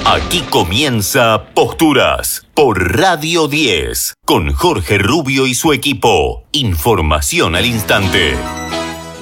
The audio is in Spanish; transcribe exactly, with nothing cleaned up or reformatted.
Aquí comienza Posturas por Radio diez con Jorge Rubio y su equipo. Información al instante.